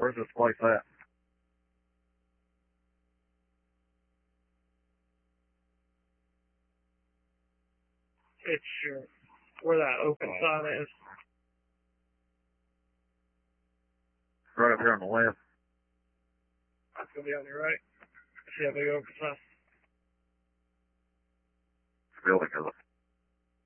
Where's this place at? It's where that open sign is. Right up here on the left. It's gonna be on your right. See that big open sign? Building, is it?